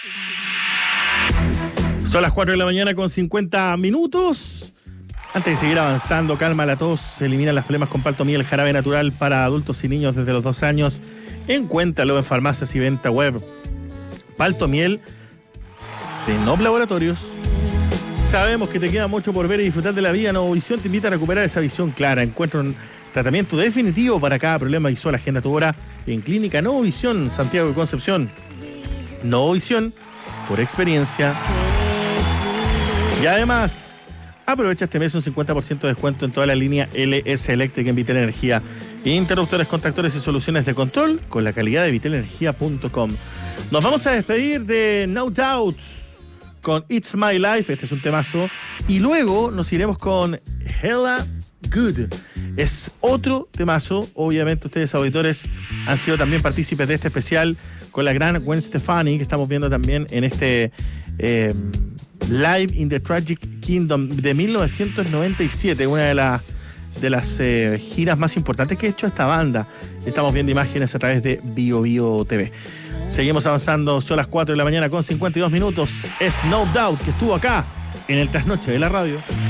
Son las 4 de la mañana con 50 minutos. Antes de seguir avanzando, calma la tos, se eliminan las flemas con Paltomiel, jarabe natural para adultos y niños desde los 2 años. Encuéntralo en farmacias y venta web. Paltomiel de Nob Laboratorios. Sabemos que te queda mucho por ver y disfrutar de la vida. Novovisión te invita a recuperar esa visión clara. Encuentra un tratamiento definitivo para cada problema visual. Agenda tu hora en Clínica Novovisión, Santiago de Concepción. Novovisión, por experiencia. Y además, aprovecha este mes un 50% de descuento en toda la línea LS Electric en Vitel Energía. Interruptores, contactores y soluciones de control con la calidad de vitelenergia.com. Nos vamos a despedir de No Doubt con It's My Life. Este es un temazo. Y luego nos iremos con Hella Good. Es otro temazo. Obviamente ustedes, auditores, han sido también partícipes de este especial con la gran Gwen Stefani, que estamos viendo también en este Live in the Tragic Kingdom de 1997, una de las giras más importantes que ha hecho esta banda. Estamos viendo imágenes a través de BioBio TV. Seguimos avanzando, son las 4 de la mañana con 52 minutos. Es No Doubt, que estuvo acá en el Trasnoche de la Radio.